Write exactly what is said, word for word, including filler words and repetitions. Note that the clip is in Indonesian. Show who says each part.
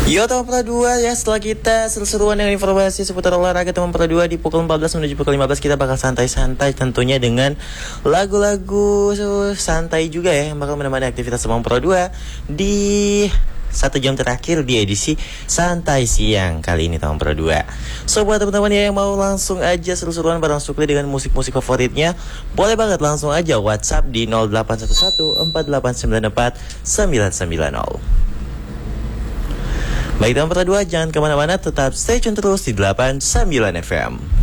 Speaker 1: Yo teman Pera dua ya, setelah kita seru-seruan dengan informasi seputar olahraga teman Pera dua di pukul empat belas menuju pukul lima belas, kita bakal santai-santai tentunya dengan lagu-lagu santai juga ya, yang bakal menemani aktivitas teman Pera dua di satu jam terakhir di edisi Santai Siang kali ini teman Pera dua. So buat teman-teman ya yang mau langsung aja seru-seruan bareng Sukli dengan musik-musik favoritnya, boleh banget langsung aja WhatsApp di nol delapan satu satu empat delapan sembilan empat sembilan sembilan nol. Baik teman Pera dua, jangan kemana-mana, tetap stay tune terus di delapan puluh sembilan F M.